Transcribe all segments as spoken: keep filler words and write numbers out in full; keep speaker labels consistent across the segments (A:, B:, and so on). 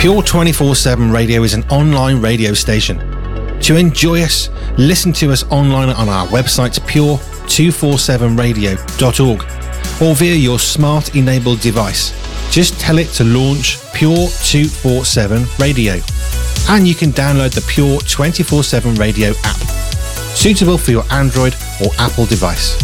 A: Pure twenty-four seven Radio is an online radio station. To enjoy us, listen to us online on our website pure two forty-seven radio dot org or via your smart enabled device. Just tell it to launch Pure two forty-seven Radio. And you can download the Pure twenty-four seven Radio app, suitable for your Android or Apple device.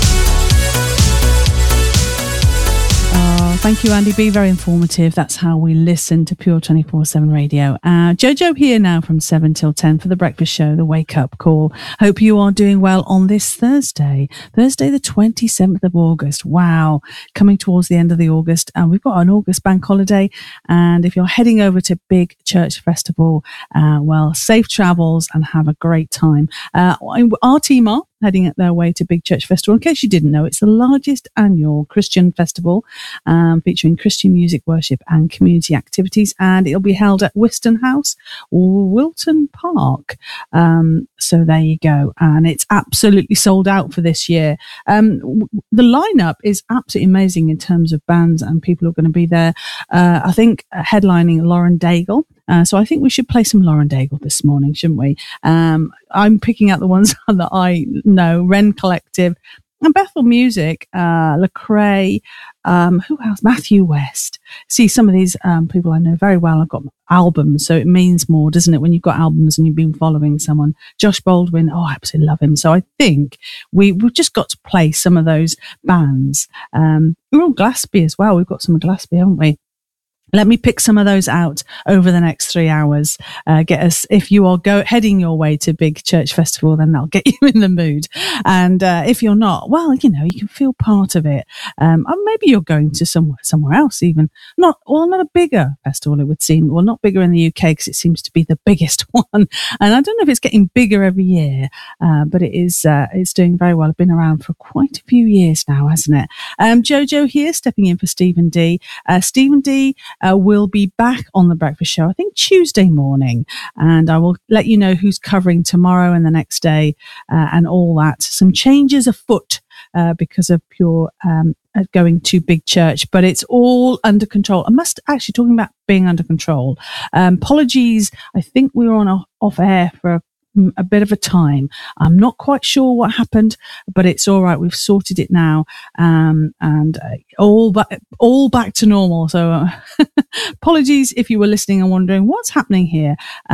B: Oh, thank you, Andy B. Very informative. That's how we listen to Pure twenty-four seven Radio. Uh, Jojo here now from seven till ten for the breakfast show, the wake up call. Hope you are doing well on this Thursday, Thursday the twenty-seventh of August. Wow, coming towards the end of the August. And we've got an August bank holiday. And if you're heading over to Big Church Festival, uh, well, safe travels and have a great time. Uh, our team are heading at their way to Big Church Festival. In case you didn't know, it's the largest annual Christian festival um, featuring Christian music, worship and community activities, and it'll be held at Whiston House or Wilton Park. Um, so there you go, and it's absolutely sold out for this year. Um, w- the lineup is absolutely amazing in terms of bands and people who are going to be there. Uh, I think uh, headlining Lauren Daigle. Uh, so I think we should play some Lauren Daigle this morning, shouldn't we? Um, I'm picking out the ones that I know. Wren Collective and Bethel Music, uh, Lecrae, um, who else? Matthew West. See, some of these um, people I know very well. I've got albums, so it means more, doesn't it, when you've got albums and you've been following someone. Josh Baldwin, oh, I absolutely love him. So I think we, we've just got to play some of those bands. Um, we're on Glaspie as well. We've got some of Glaspie, haven't we? Let me pick some of those out over the next three hours. Uh, get us, if you are go heading your way to Big Church Festival, then that'll get you in the mood. And uh, if you're not, well, you know, you can feel part of it. Um, or maybe you're going to somewhere somewhere else, even not well, not a bigger festival. It would seem, well, not bigger in the U K because it seems to be the biggest one. And I don't know if it's getting bigger every year, uh, but it is. Uh, it's doing very well. It's been around for quite a few years now, hasn't it? Um, Jojo here, stepping in for Stephen D. Uh, Stephen D. Uh, will be back on the breakfast show, I think Tuesday morning, and I will let you know who's covering tomorrow and the next day uh, and all that. Some changes afoot uh, because of Pure um, going to Big Church, but it's all under control. I must actually, talking about being under control, um, apologies, I think we were on a, off air for a a bit of a time. I'm not quite sure what happened, but it's all right. We've sorted it now, um, and uh, all back, all back to normal. So uh, apologies if you were listening and wondering what's happening here.